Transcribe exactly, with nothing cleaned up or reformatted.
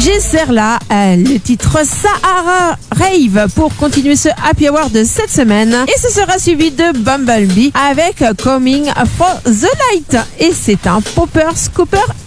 Gesserla, euh, le titre Sahara Rave pour continuer ce Happy Hour de cette semaine. Et ce sera suivi de Bumblebee avec Coming for the Light. Et c'est un Popper Scooper